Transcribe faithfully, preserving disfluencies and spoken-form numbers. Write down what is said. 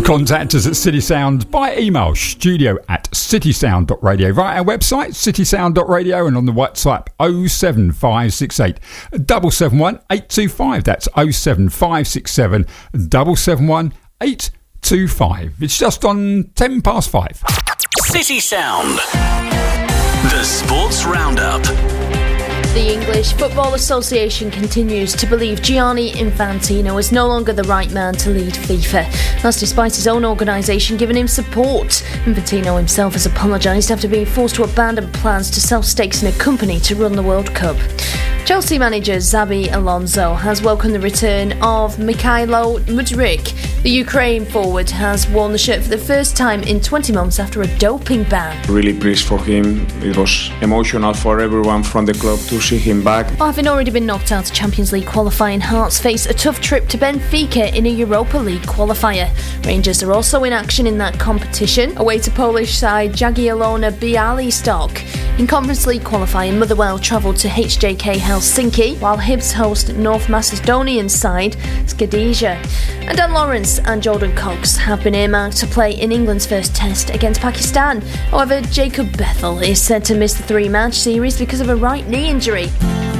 to contact us at City Sound by email, studio at citysound dot radio, via our website citysound dot radio, and on the WhatsApp oh seven five six eight, seven seven one, eight two five. That's oh seven five six seven, seven seven one, eight two five. It's just on ten past five. City Sound, the Sports Roundup. The English Football Association continues to believe Gianni Infantino is no longer the right man to lead FIFA. That's despite his own organisation giving him support. Infantino himself has apologised after being forced to abandon plans to sell stakes in a company to run the World Cup. Chelsea manager Xabi Alonso has welcomed the return of Mikhailo Mudryk. The Ukraine forward has worn the shirt for the first time in twenty months after a doping ban. Really pleased for him. It was emotional for everyone from the club to see him back. Having already been knocked out of Champions League qualifying, Hearts face a tough trip to Benfica in a Europa League qualifier. Rangers are also in action in that competition, away to Polish side Jagiellona Białystok. In Conference League qualifying, Motherwell travelled to H J K Helsinki, while Hibs host North Macedonian side Skadija. And Dan Lawrence and Jordan Cox have been earmarked to play in England's first test against Pakistan. However, Jacob Bethel is said to miss the three-match series because of a right knee injury.